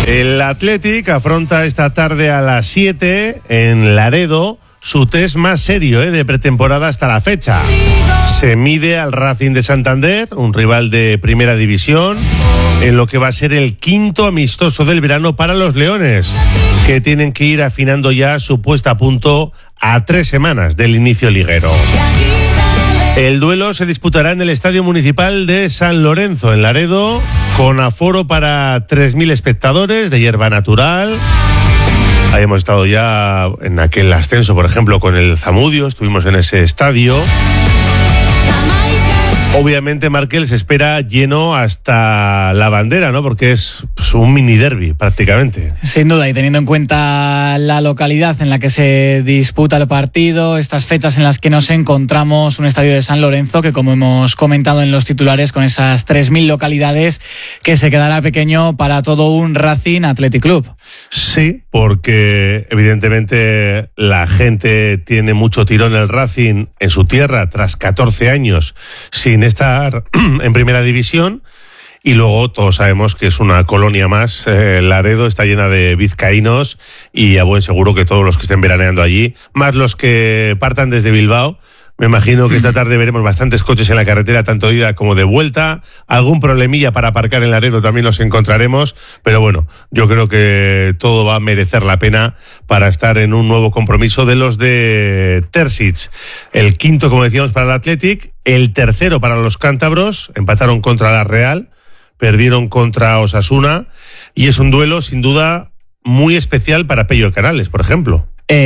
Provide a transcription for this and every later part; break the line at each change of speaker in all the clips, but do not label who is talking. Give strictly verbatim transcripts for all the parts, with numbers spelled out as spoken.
El Athletic afronta esta tarde a las siete en Laredo su test más serio ¿eh? de pretemporada hasta la fecha. Se mide al Racing de Santander, un rival de primera división, en lo que va a ser el quinto amistoso del verano para los Leones, que tienen que ir afinando ya su puesta a punto a tres semanas del inicio liguero. El duelo se disputará en el Estadio Municipal de San Lorenzo, en Laredo, con aforo para tres mil espectadores de hierba natural. Ahí hemos estado ya en aquel ascenso, por ejemplo, con el Zamudio, estuvimos en ese estadio. Obviamente, Markel, se espera lleno hasta la bandera, ¿no? Porque es pues, un mini derbi, prácticamente.
Sin duda, y teniendo en cuenta la localidad en la que se disputa el partido, estas fechas en las que nos encontramos, un estadio de San Lorenzo que, como hemos comentado en los titulares, con esas tres mil localidades, que se quedará pequeño para todo un Racing Athletic Club.
Sí, porque evidentemente la gente tiene mucho tirón el Racing en su tierra tras catorce años sin estar en primera división, y luego todos sabemos que es una colonia más. eh, Laredo está llena de vizcaínos y a buen seguro que todos los que estén veraneando allí, más los que partan desde Bilbao, me imagino que esta tarde veremos bastantes coches en la carretera, tanto de ida como de vuelta. Algún problemilla para aparcar en Laredo también nos encontraremos, pero bueno, yo creo que todo va a merecer la pena para estar en un nuevo compromiso de los de Terzic. El quinto, como decíamos, para el Athletic, el tercero para los cántabros, empataron contra la Real, perdieron contra Osasuna, y es un duelo sin duda muy especial para Pello Canales, por ejemplo.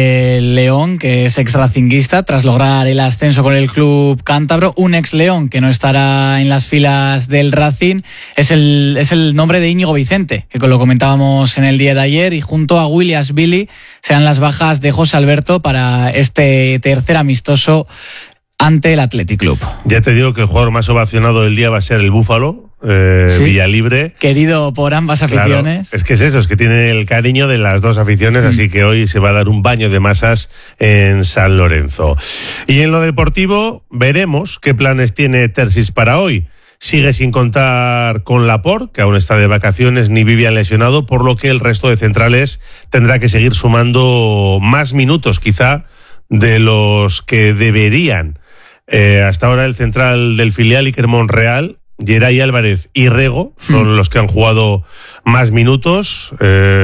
El León, que es ex racinguista, tras lograr el ascenso con el club cántabro, un ex León que no estará en las filas del Racing, es el, es el nombre de Íñigo Vicente, que lo comentábamos en el día de ayer, y junto a Williams Billy serán las bajas de José Alberto para este tercer amistoso ante el Athletic Club.
Ya te digo que el jugador más ovacionado del día va a ser el Búfalo, eh, ¿sí? Villalibre.
Querido por ambas aficiones.
Claro, es que es eso, es que tiene el cariño de las dos aficiones, mm. así que hoy se va a dar un baño de masas en San Lorenzo. Y en lo deportivo, veremos qué planes tiene Terzic para hoy. Sigue sin contar con Laporte, que aún está de vacaciones, ni Vivian lesionado, por lo que el resto de centrales tendrá que seguir sumando más minutos, quizá, de los que deberían. Eh, hasta ahora el central del filial, Iker Monreal, Geray Álvarez y Rego son hmm. los que han jugado más minutos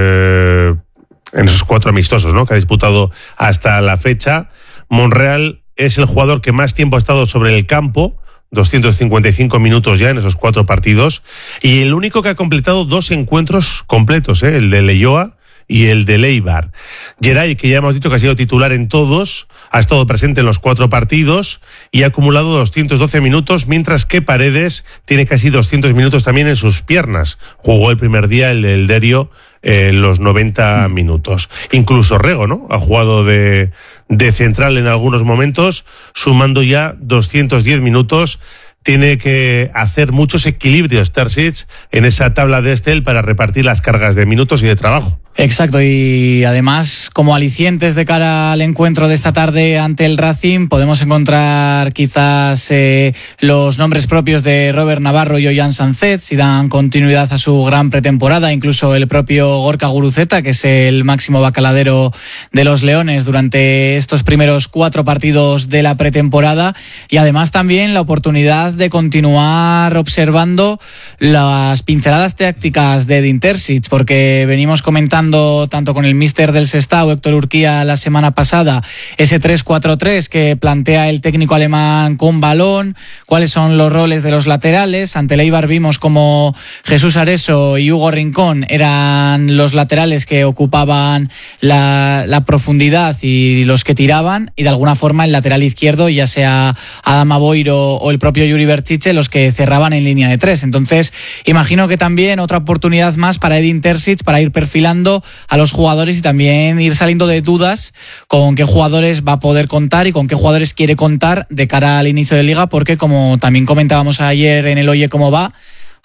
eh, en esos cuatro amistosos, ¿no?, que ha disputado hasta la fecha. Monreal es el jugador que más tiempo ha estado sobre el campo, doscientos cincuenta y cinco minutos ya en esos cuatro partidos, y el único que ha completado dos encuentros completos, ¿eh? el de Leioa y el de Leibar. Geray, que ya hemos dicho que ha sido titular en todos, ha estado presente en los cuatro partidos y ha acumulado doscientos doce minutos, mientras que Paredes tiene casi doscientos minutos también en sus piernas. Jugó el primer día el del Derio eh, los noventa minutos. Incluso Rego, ¿no?, ha jugado de, de central en algunos momentos, sumando ya doscientos diez minutos. Tiene que hacer muchos equilibrios Terzic en esa tabla de Excel para repartir las cargas de minutos y de trabajo.
Exacto, y además, como alicientes de cara al encuentro de esta tarde ante el Racing, podemos encontrar quizás eh, los nombres propios de Robert Navarro y Ollán Sánchez, si dan continuidad a su gran pretemporada, incluso el propio Gorka Guruceta, que es el máximo bacaladero de los Leones durante estos primeros cuatro partidos de la pretemporada, y además también la oportunidad de continuar observando las pinceladas tácticas de Edin Terzic, porque venimos comentando tanto con el míster del Sestao, Héctor Urquía, la semana pasada, ese tres cuatro tres que plantea el técnico alemán con balón, cuáles son los roles de los laterales. Ante el Eibar vimos como Jesús Areso y Hugo Rincón eran los laterales que ocupaban la, la profundidad y los que tiraban, y de alguna forma el lateral izquierdo, ya sea Adama Boiro o el propio Yuri Berchiche, los que cerraban en línea de tres. Entonces, imagino que también otra oportunidad más para Edin Terzic para ir perfilando a los jugadores y también ir saliendo de dudas con qué jugadores va a poder contar y con qué jugadores quiere contar de cara al inicio de liga, porque como también comentábamos ayer en el Oye Cómo Va,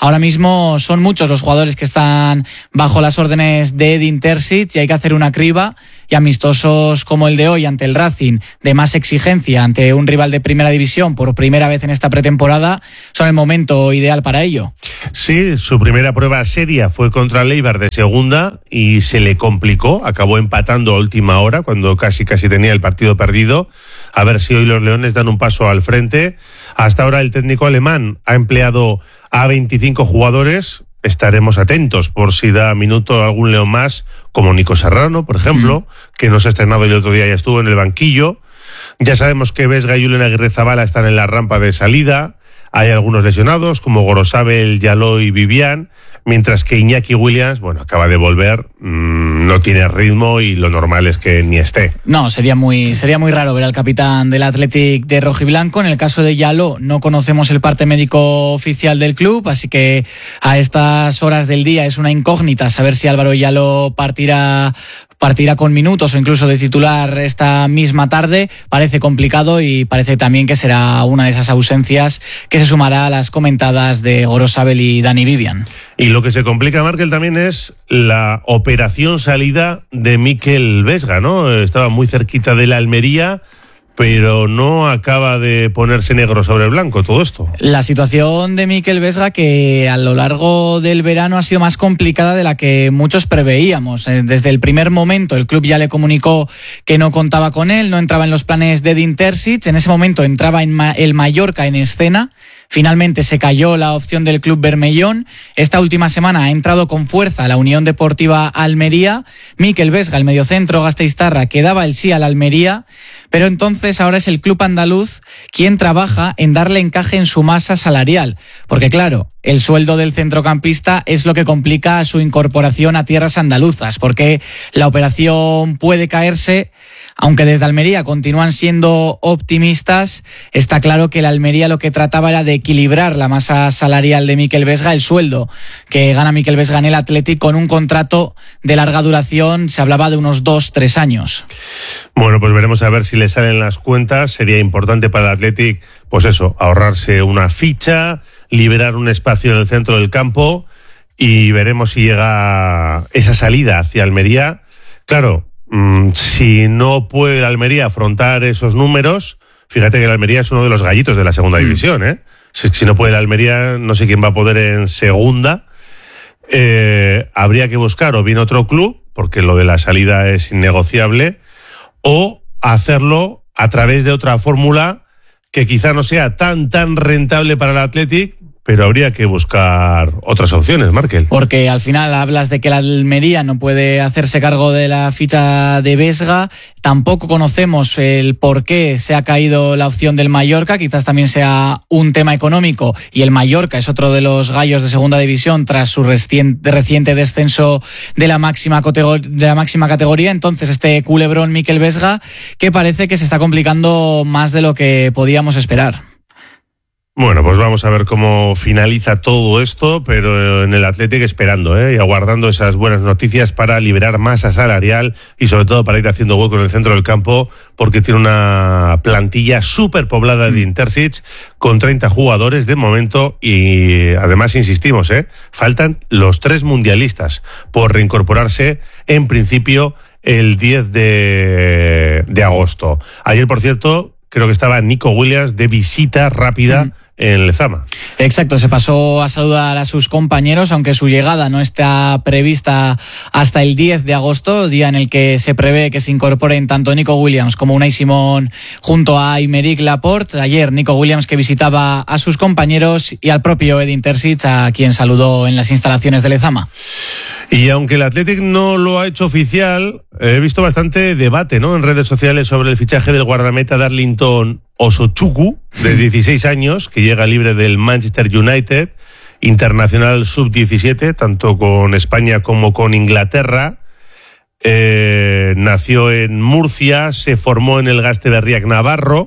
ahora mismo son muchos los jugadores que están bajo las órdenes de Edin Terzic y hay que hacer una criba, y amistosos como el de hoy ante el Racing, de más exigencia ante un rival de primera división por primera vez en esta pretemporada, son el momento ideal para ello.
Sí, su primera prueba seria fue contra el Eibar de segunda y se le complicó, acabó empatando a última hora cuando casi casi tenía el partido perdido. A ver si hoy los Leones dan un paso al frente. Hasta ahora el técnico alemán ha empleado a veinticinco jugadores. Estaremos atentos por si da minuto a algún león más, como Nico Serrano, por ejemplo, mm. que no se ha estrenado el otro día, ya estuvo en el banquillo. Ya sabemos que Vesga y Julen Aguirrezabala están en la rampa de salida. Hay algunos lesionados, como Gorosabel, Yaló y Vivian, mientras que Iñaki Williams, bueno, acaba de volver, mmm, no tiene ritmo y lo normal es que ni esté.
No, sería muy, sería muy raro ver al capitán del Athletic de rojiblanco. En el caso de Yaló, no conocemos el parte médico oficial del club, así que a estas horas del día es una incógnita saber si Álvaro Yaló partirá partirá con minutos o incluso de titular esta misma tarde. Parece complicado y parece también que será una de esas ausencias que se sumará a las comentadas de Gorosabel y Dani Vivian.
Y lo que se complica, Markel, también es la operación salida de Mikel Vesga, ¿no? Estaba muy cerquita de la Almería, pero no acaba de ponerse negro sobre blanco todo esto.
La situación de Mikel Vesga, que a lo largo del verano ha sido más complicada de la que muchos preveíamos. Desde el primer momento el club ya le comunicó que no contaba con él, no entraba en los planes de Edin Terzic. En ese momento entraba en el Mallorca en escena. Finalmente se cayó la opción del club bermellón. Esta última semana ha entrado con fuerza la Unión Deportiva Almería. Mikel Vesga, el mediocentro gasteiztarra, que daba el sí a la Almería, pero entonces ahora es el club andaluz quien trabaja en darle encaje en su masa salarial, porque claro, el sueldo del centrocampista es lo que complica su incorporación a tierras andaluzas, porque la operación puede caerse. Aunque desde Almería continúan siendo optimistas, está claro que la Almería lo que trataba era de equilibrar la masa salarial de Mikel Vesga, el sueldo que gana Mikel Vesga en el Athletic con un contrato de larga duración, se hablaba de unos dos, tres años.
Bueno, pues veremos a ver si le salen las cuentas. Sería importante para el Athletic, pues eso, ahorrarse una ficha, liberar un espacio en el centro del campo y veremos si llega esa salida hacia Almería. Claro, si no puede la Almería afrontar esos números, fíjate que la Almería es uno de los gallitos de la segunda mm. división, ¿eh? Si, si no puede la Almería, no sé quién va a poder en segunda. Eh, habría que buscar o bien otro club, porque lo de la salida es innegociable, o hacerlo a través de otra fórmula que quizá no sea tan, tan rentable para el Athletic, pero habría que buscar otras opciones, Markel.
Porque al final hablas de que la Almería no puede hacerse cargo de la ficha de Vesga. Tampoco conocemos el por qué se ha caído la opción del Mallorca. Quizás también sea un tema económico. Y el Mallorca es otro de los gallos de segunda división tras su reciente, reciente descenso de la máxima categoría, de la máxima categoría. Entonces este culebrón Mikel Vesga, que parece que se está complicando más de lo que podíamos esperar.
Bueno, pues vamos a ver cómo finaliza todo esto, pero en el Athletic esperando, ¿eh? Y aguardando esas buenas noticias para liberar masa salarial y sobre todo para ir haciendo hueco en el centro del campo, porque tiene una plantilla súper poblada de Edin Terzic con treinta jugadores de momento y además insistimos, ¿eh? Faltan los tres mundialistas por reincorporarse en principio el diez de agosto. Ayer, por cierto, creo que estaba Nico Williams de visita rápida mm. en Lezama.
Exacto, se pasó a saludar a sus compañeros, aunque su llegada no está prevista hasta el diez de agosto, día en el que se prevé que se incorporen tanto Nico Williams como Unai Simón junto a Aymeric Laporte. Ayer Nico Williams, que visitaba a sus compañeros, y al propio Edin Terzic, a quien saludó en las instalaciones de Lezama.
Y aunque el Athletic no lo ha hecho oficial, he visto bastante debate, ¿no?, en redes sociales sobre el fichaje del guardameta Darlington Osochukwu, de dieciséis años, que llega libre del Manchester United, internacional sub diecisiete, tanto con España como con Inglaterra. Eh, nació en Murcia, se formó en el Gasteberriac Navarro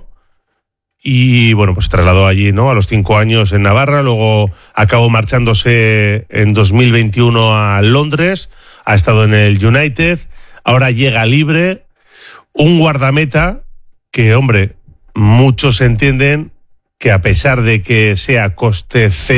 y, bueno, pues trasladó allí, ¿no?, a los cinco años en Navarra. Luego acabó marchándose en dos mil veintiuno a Londres, ha estado en el United, ahora llega libre. Un guardameta que, hombre, muchos entienden que a pesar de que sea coste cero,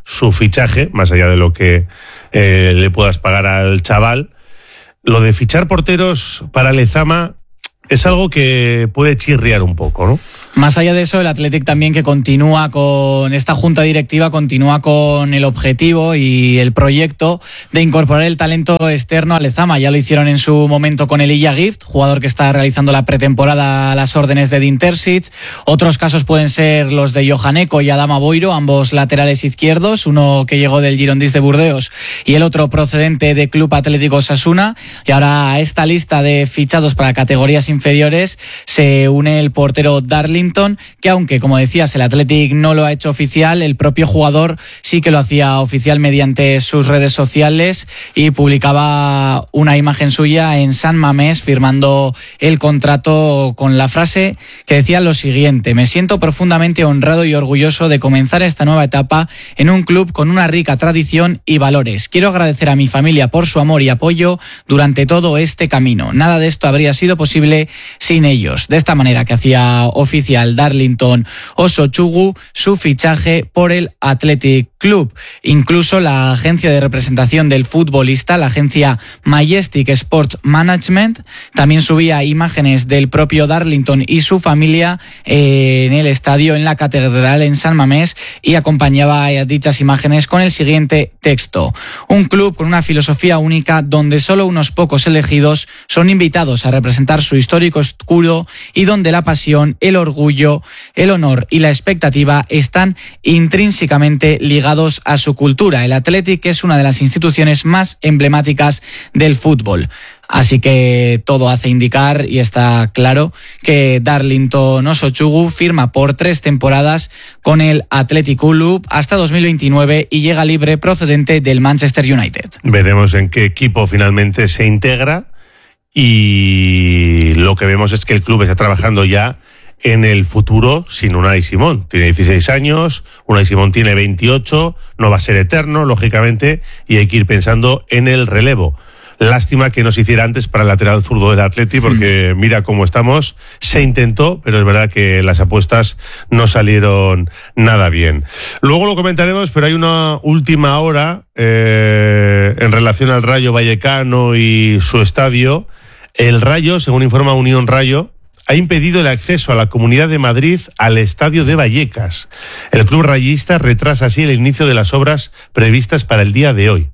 su fichaje, más allá de lo que eh, le puedas pagar al chaval. Lo de fichar porteros para Lezama es algo que puede chirriar un poco, ¿no?
Más allá de eso, el Athletic también, que continúa con esta junta directiva, continúa con el objetivo y el proyecto de incorporar el talento externo a Lezama. Ya lo hicieron en su momento con Elijah Gift, jugador que está realizando la pretemporada a las órdenes de Edin Terzic. Otros casos pueden ser los de Johan Eko y Adama Boiro, ambos laterales izquierdos, uno que llegó del Girondins de Burdeos y el otro procedente de Club Atlético Osasuna. Y ahora a esta lista de fichados para categorías inferiores se une el portero Darling, que aunque, como decías, el Athletic no lo ha hecho oficial, el propio jugador sí que lo hacía oficial mediante sus redes sociales y publicaba una imagen suya en San Mamés firmando el contrato con la frase que decía lo siguiente: me siento profundamente honrado y orgulloso de comenzar esta nueva etapa en un club con una rica tradición y valores. Quiero agradecer a mi familia por su amor y apoyo durante todo este camino. Nada de esto habría sido posible sin ellos. De esta manera que hacía oficial Darlington Osochugwu su fichaje por el Athletic Club. Incluso la agencia de representación del futbolista, la agencia Majestic Sport Management, también subía imágenes del propio Darlington y su familia eh, en el estadio, en la catedral en San Mamés, y acompañaba a dichas imágenes con el siguiente texto: un club con una filosofía única donde solo unos pocos elegidos son invitados a representar su histórico escudo y donde la pasión, el orgullo, el honor y la expectativa están intrínsecamente ligados a su cultura. El Athletic es una de las instituciones más emblemáticas del fútbol. Así que todo hace indicar, y está claro, que Darlington Osochugwu firma por tres temporadas con el Athletic Club hasta dos mil veintinueve y llega libre procedente del Manchester United.
Veremos en qué equipo finalmente se integra, y lo que vemos es que el club está trabajando ya en el futuro sin Unai Simón. Tiene dieciséis años, Unai Simón tiene veintiocho, no va a ser eterno, lógicamente, y hay que ir pensando en el relevo. Lástima que no se hiciera antes para el lateral zurdo del Atleti, porque mira cómo estamos. Se intentó, pero es verdad que las apuestas no salieron nada bien. Luego lo comentaremos, pero hay una última hora eh, en relación al Rayo Vallecano y su estadio. El Rayo, según informa Unión Rayo, ha impedido el acceso a la Comunidad de Madrid al estadio de Vallecas. El club rayista retrasa así el inicio de las obras previstas para el día de hoy.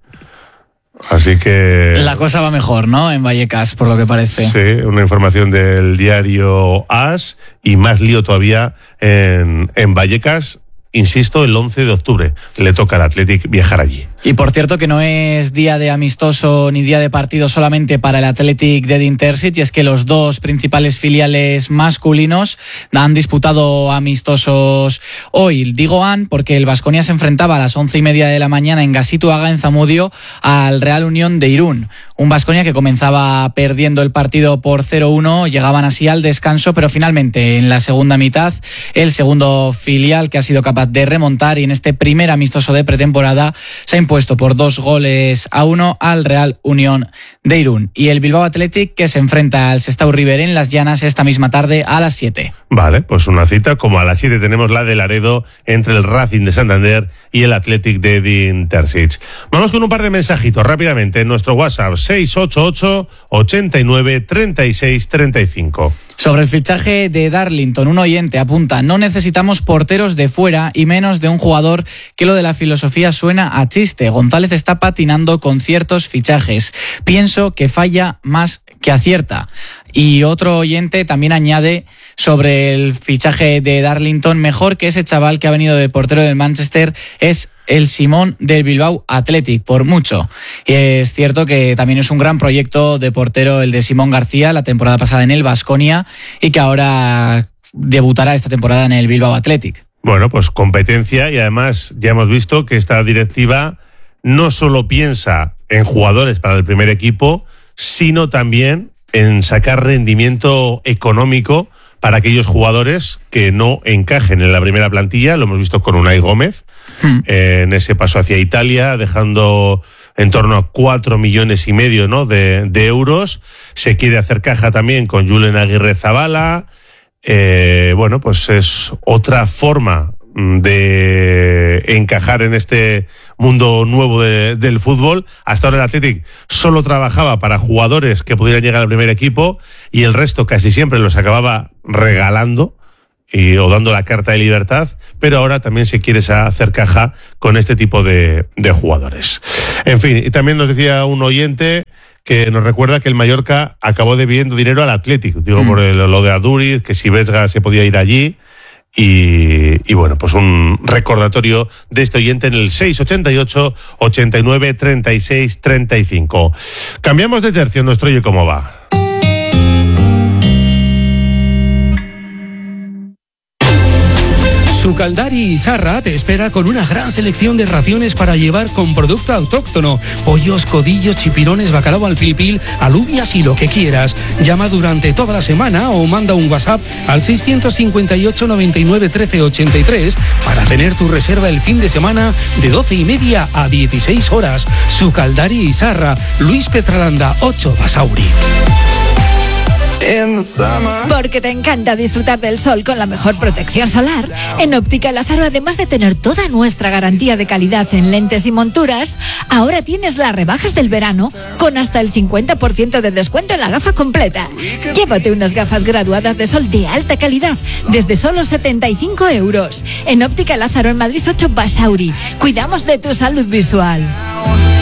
Así que...
la cosa va mejor, ¿no?, en Vallecas, por lo que parece.
Sí, una información del diario AS, y más lío todavía en, en Vallecas. Insisto, el once de octubre le toca al Athletic viajar allí.
Y por cierto que no es día de amistoso ni día de partido solamente para el Athletic de Edin Terzic, y es que los dos principales filiales masculinos han disputado amistosos hoy. Digo han porque el Baskonia se enfrentaba a las once y media de la mañana en Gazituaga, en Zamudio, al Real Unión de Irún. Un Baskonia que comenzaba perdiendo el partido por cero uno, llegaban así al descanso, pero finalmente en la segunda mitad el segundo filial, que ha sido capaz de remontar, y en este primer amistoso de pretemporada se ha impuesto por dos goles a uno al Real Unión de Irún. Y el Bilbao Athletic, que se enfrenta al Sestao River en Las Llanas esta misma tarde a las siete.
Vale, pues una cita, como a las siete tenemos la de Laredo entre el Racing de Santander y el Athletic de Edin Terzic. Vamos con un par de mensajitos rápidamente en nuestro WhatsApp seis ocho ocho, ochenta y nueve, treinta y seis, treinta y cinco.
Sobre el fichaje de Darlington, un oyente apunta: no necesitamos porteros de fuera y menos de un jugador que lo de la filosofía suena a chiste. González está patinando con ciertos fichajes. Pienso que falla más que acierta. Y otro oyente también añade sobre el fichaje de Darlington: mejor que ese chaval que ha venido de portero del Manchester es el Simón del Bilbao Athletic, por mucho. Y es cierto que también es un gran proyecto de portero el de Simón García, la temporada pasada en el Baskonia, y que ahora debutará esta temporada en el Bilbao Athletic.
Bueno, pues competencia, y además ya hemos visto que esta directiva no solo piensa en jugadores para el primer equipo, sino también en sacar rendimiento económico para aquellos jugadores que no encajen en la primera plantilla. Lo hemos visto con Unai Gómez, hmm. eh, en ese paso hacia Italia, dejando en torno a cuatro millones y medio, ¿no?, de, de euros. Se quiere hacer caja también con Julen Aguirre Zabala. Eh, bueno, pues es otra forma de encajar en este mundo nuevo de, del fútbol. Hasta ahora el Athletic solo trabajaba para jugadores que pudieran llegar al primer equipo y el resto casi siempre los acababa regalando y, o dando la carta de libertad, pero ahora también se quiere hacer caja con este tipo de, de jugadores. En fin, y también nos decía un oyente que nos recuerda que el Mallorca acabó debiendo dinero al Athletic, digo, mm. por el, lo de Aduriz, que si Vesga se podía ir allí. Y, y bueno, pues un recordatorio de este oyente en el seis ochenta y ocho, ochenta y nueve, treinta y seis, treinta y cinco. Cambiamos de tercio, nuestro Oye Cómo Va.
Sucaldari Izarra te espera con una gran selección de raciones para llevar con producto autóctono. Pollos, codillos, chipirones, bacalao al pil pil, alubias y lo que quieras. Llama durante toda la semana o manda un WhatsApp al seiscientos cincuenta y ocho, noventa y nueve, trece, ochenta y tres para tener tu reserva el fin de semana de doce y media a dieciséis horas. Sucaldari Izarra, Luis Petralanda, ocho Basauri.
Porque te encanta disfrutar del sol con la mejor protección solar, en Óptica Lázaro, además de tener toda nuestra garantía de calidad en lentes y monturas, ahora tienes las rebajas del verano con hasta el cincuenta por ciento de descuento en la gafa completa. Llévate unas gafas graduadas de sol de alta calidad desde solo setenta y cinco euros. En Óptica Lázaro, en Madrid ocho Basauri. Cuidamos de tu salud visual.